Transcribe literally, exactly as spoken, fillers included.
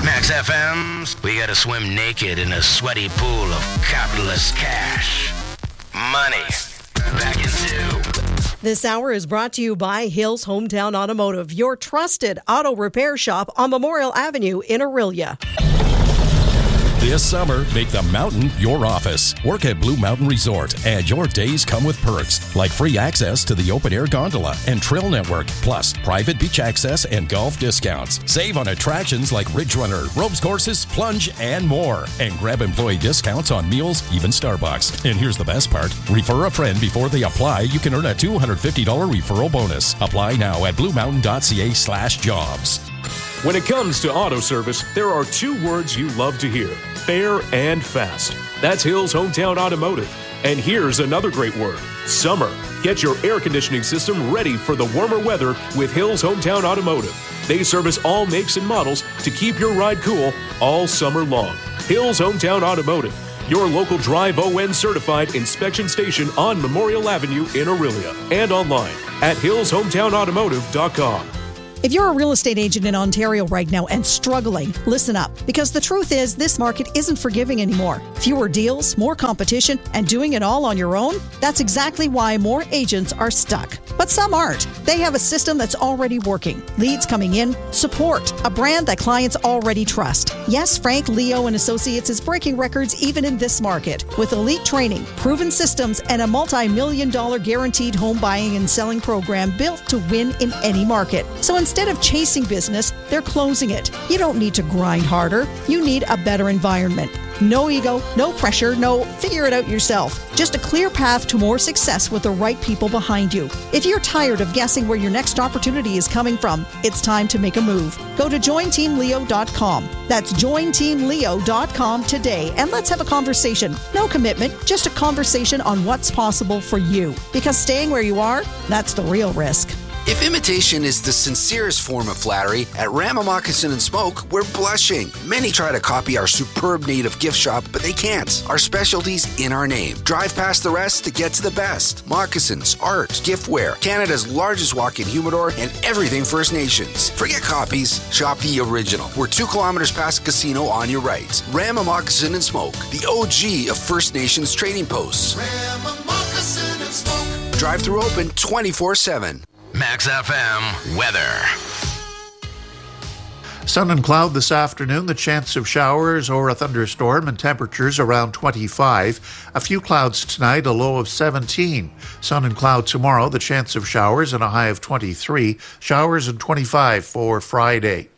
Max F M's, we gotta swim naked in a sweaty pool of capitalist cash. Money. Back in two. This hour is brought to you by Hills Hometown Automotive, your trusted auto repair shop on Memorial Avenue in Orillia. This summer, make the mountain your office. Work at Blue Mountain Resort, and your days come with perks like free access to the open-air gondola and trail network, plus private beach access and golf discounts. Save on attractions like Ridge Runner, ropes courses, plunge, and more. And grab employee discounts on meals, even Starbucks. And here's the best part. Refer a friend before they apply. You can earn a two hundred fifty dollars referral bonus. Apply now at bluemountain.ca slash jobs. When it comes to auto service, there are two words you love to hear: fair and fast. That's Hills Hometown Automotive. And here's another great word: summer. Get your air conditioning system ready for the warmer weather with Hills Hometown Automotive. They service all makes and models to keep your ride cool all summer long. Hills Hometown Automotive, your local Drive O N certified inspection station on Memorial Avenue in Orillia, and online at hills hometown automotive dot com. If you're a real estate agent in Ontario right now and struggling, listen up. Because the truth is, this market isn't forgiving anymore. Fewer deals, more competition, and doing it all on your own? That's exactly why more agents are stuck. But some aren't. They have a system that's already working. Leads coming in, support, a brand that clients already trust. Yes, Frank, Leo and Associates is breaking records even in this market. With elite training, proven systems, and a multi-million dollar guaranteed home buying and selling program built to win in any market. So instead of chasing business, they're closing it. You don't need to grind harder. You need a better environment. No ego, no pressure, no figure it out yourself. Just a clear path to more success with the right people behind you. If you're tired of guessing where your next opportunity is coming from, it's time to make a move. Go to join team leo dot com. That's join team leo dot com today, and let's have a conversation. No commitment, just a conversation on what's possible for you. Because staying where you are, that's the real risk. If imitation is the sincerest form of flattery, at Rama Moccasin and Smoke, we're blushing. Many try to copy our superb native gift shop, but they can't. Our specialty's in our name. Drive past the rest to get to the best. Moccasins, art, giftware, Canada's largest walk-in humidor, and everything First Nations. Forget copies, shop the original. We're two kilometers past the casino on your right. Rama Moccasin and Smoke, the O G of First Nations trading posts. Rama Moccasin and Smoke. Drive-through open twenty-four seven. Max F M weather. Sun and cloud this afternoon, the chance of showers or a thunderstorm, and temperatures around twenty-five. A few clouds tonight, a low of seventeen. Sun and cloud tomorrow, the chance of showers and a high of twenty-three. Showers and twenty-five for Friday.